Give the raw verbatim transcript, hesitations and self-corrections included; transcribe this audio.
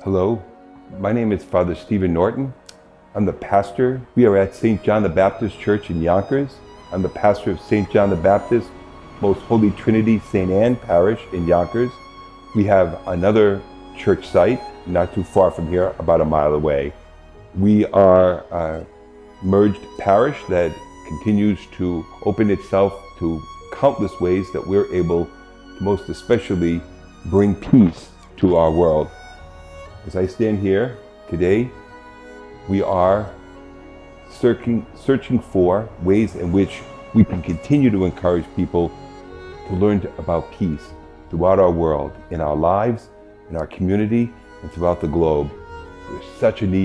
Hello, my name is Father Stephen Norton. I'm the pastor. We are at Saint John the Baptist Church in Yonkers. I'm the pastor of Saint John the Baptist, Most Holy Trinity Saint Anne Parish in Yonkers. We have another church site not too far from here, about a mile away. We are a merged parish that continues to open itself to countless ways that we're able to most especially bring peace to our world. As I stand here today, we are searching, searching for ways in which we can continue to encourage people to learn about peace throughout our world, in our lives, in our community, and throughout the globe. There's such a need